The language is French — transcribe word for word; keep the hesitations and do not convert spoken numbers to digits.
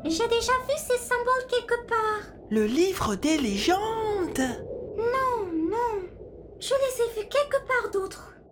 J'ai déjà vu ces symboles quelque part. Le livre des légendes. Non, non. Je les ai vus quelque part d'autre.